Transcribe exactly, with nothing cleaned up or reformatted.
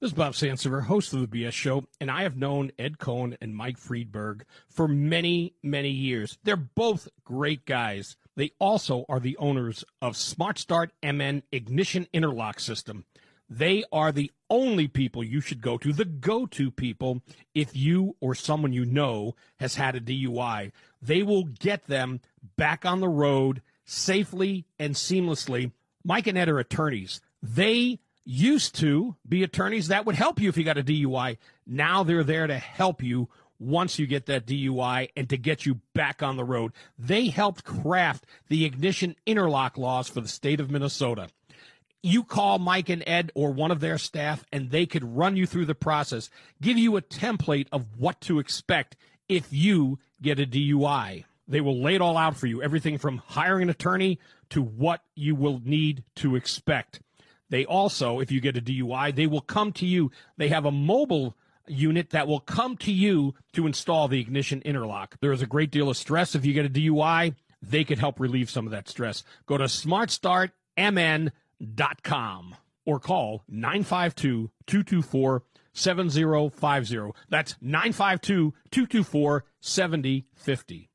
This is Bob Sansevier, host of the B S Show, and I have known Ed Cohen and Mike Friedberg for many, many years. They're both great guys. They also are the owners of Smart Start M N Ignition Interlock System. They are the only people you should go to, the go-to people, if you or someone you know has had a D U I. They will get them back on the road safely and seamlessly. Mike and Ed are attorneys. They used to be attorneys that would help you if you got a D U I. Now they're there to help you once you get that D U I and to get you back on the road. They helped craft the ignition interlock laws for the state of Minnesota. You call Mike and Ed or one of their staff, and they could run you through the process, give you a template of what to expect if you get a D U I. They will lay it all out for you, everything from hiring an attorney to what you will need to expect. They also, if you get a D U I, they will come to you. They have a mobile unit that will come to you to install the ignition interlock. There is a great deal of stress if you get a D U I. They could help relieve some of that stress. Go to smart start m n dot com or call nine five two, two two four, seven zero five zero. That's nine five two, two two four, seven zero five zero.